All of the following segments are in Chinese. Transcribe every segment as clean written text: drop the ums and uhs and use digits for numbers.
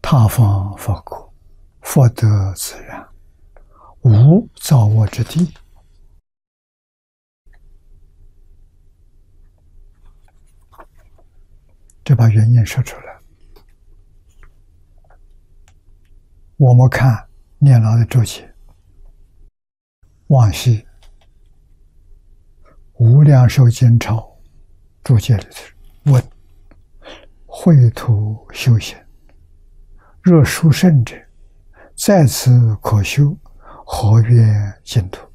他方佛国，福德自然，无造物之地。这把原因说出来。我们看念老的注解，往昔无量寿经钞注解里头问：秽土修行，若殊胜者，在此可修，何愿净土？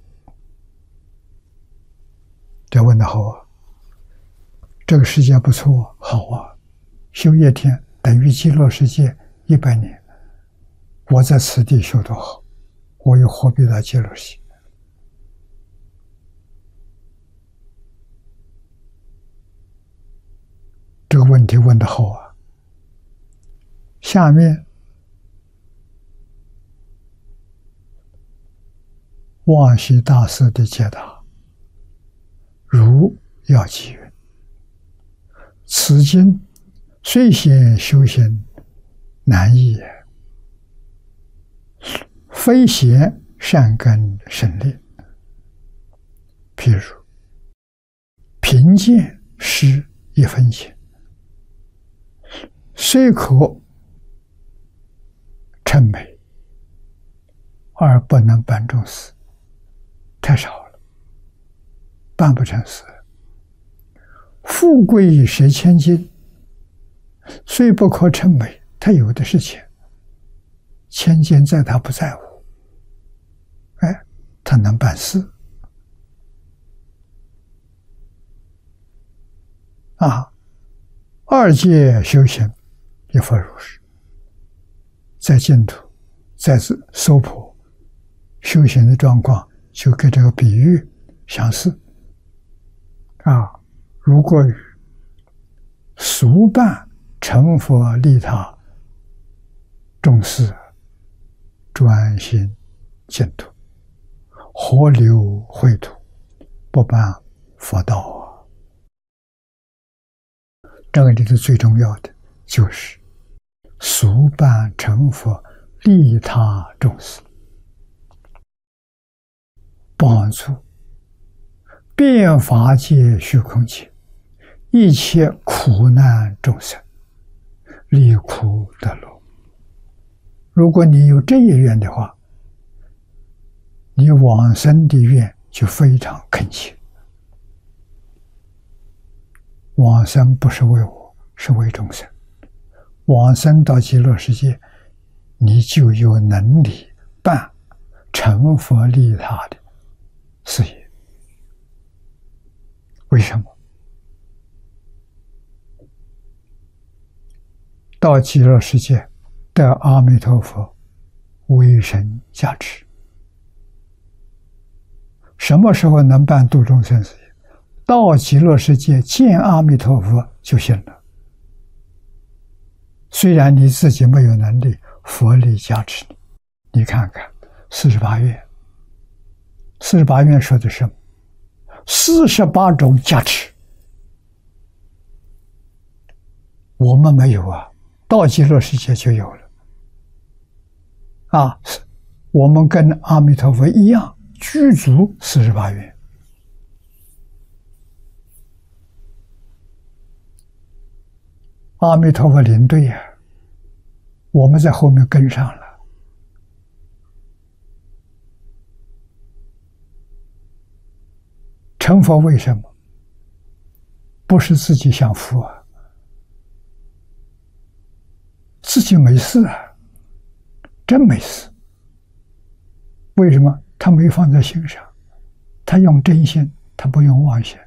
这问的好啊！这个世界不错，好啊！修一天等于极乐世界100年。我在此地修多好，我又何必到极乐世界？这个问题问得好啊！下面往昔大师的解答，如要记云：此经虽显修行难易也，非显善根胜劣。譬如贫贱施1分钱，虽可称美，而不能办众事，太少了，办不成事。富贵10千金，虽不可称美，他有的是钱，1000金在他不在乎，他能办事啊。二界修行也复如是，在净土，在娑婆修行的状况，就跟这个比喻相似啊。如果与俗办成佛利他众事，专心净土，何留秽土，不办佛道啊！这个里头最重要的就是俗办成佛利他众事，帮助遍法界虚空界一切苦难众生离苦得乐。如果你有这一愿的话，你往生的愿就非常恳切。往生不是为我，是为众生。往生到极乐世界，你就有能力办成佛利他的事业。为什么？到极乐世界得阿弥陀佛威神加持，什么时候能办度众生事业？到极乐世界见阿弥陀佛就行了。虽然你自己没有能力，佛力加持你。你看看48愿，48愿说的是什么？48种加持。我们没有啊，到极乐世界就有了。我们跟阿弥陀佛一样，具足48愿。阿弥陀佛领队呀，我们在后面跟上了。成佛为什么？不是自己想富啊，自己没事啊，真没事。为什么？他没放在心上，他用真心，他不用妄想。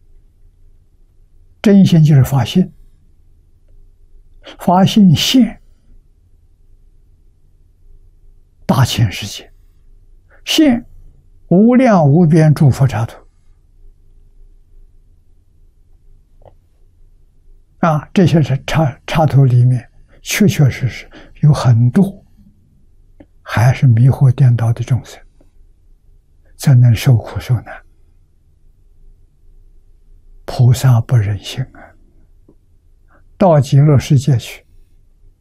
真心就是发心。发心现大千世界，现无量无边诸佛刹土这些是刹土里面确确实实有很多还是迷惑颠倒的众生，才能受苦受难。菩萨不忍心啊！到极乐世界去，